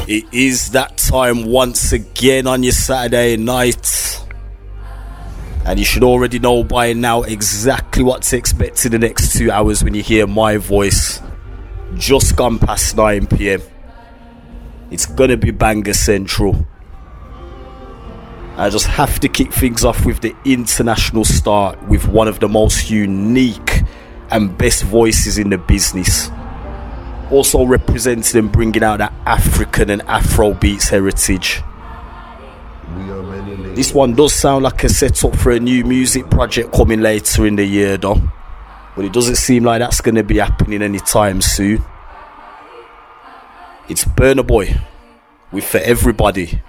It is that time once again on your Saturday night. And you should already know by now exactly what to expect in the next 2 hours when you hear my voice. Just gone past 9 p.m. It's gonna be banger central. I just have to kick things off with the international start with one of the most unique and best voices in the business. Also representing and bringing out that African and Afrobeats heritage. This one does sound like a setup for a new music project coming later in the year though. But it doesn't seem like that's going to be happening anytime soon. It's Burna Boy with For Everybody.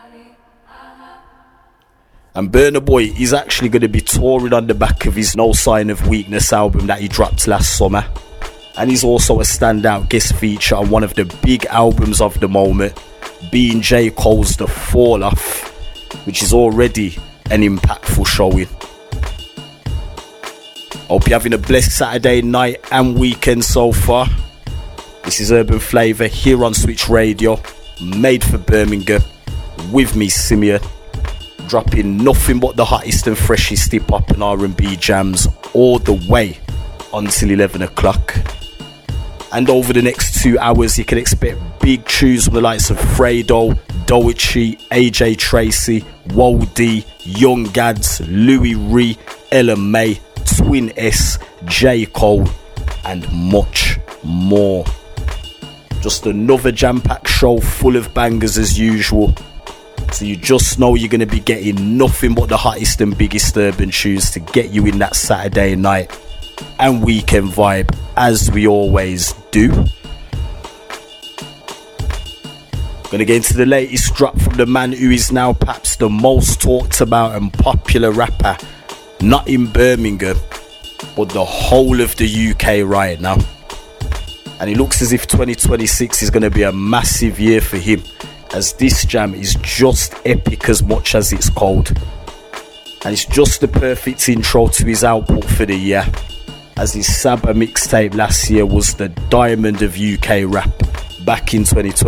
And Burna Boy is actually going to be touring on the back of his No Sign of Weakness album that he dropped last summer. And he's also a standout guest feature on one of the big albums of the moment, being J. Cole's The Fall Off, which is already an impactful showing. Hope you're having a blessed Saturday night and weekend so far. This is Urban Flavour here on Switch Radio, made for Birmingham, with me Simeon, dropping nothing but the hottest and freshest hip-hop and R&B jams all the way until 11 o'clock. And over the next 2 hours you can expect big tunes from the likes of Fredo, Doechii, AJ Tracy, Woah D, Young Gads, Louis Ree, Ella May, Twin S, J. Cole and much more. Just another jam-packed show full of bangers as usual. So you just know you're going to be getting nothing but the hottest and biggest urban tunes to get you in that Saturday night and weekend vibe, as we always do. Gonna get into the latest drop from the man who is now perhaps the most talked about and popular rapper, not in Birmingham, but the whole of the UK right now. And it looks as if 2026 is gonna be a massive year for him, as this jam is just epic as much as it's cold. And it's just the perfect intro to his output for the year, as his Saba mixtape last year was the diamond of UK rap back in 2020.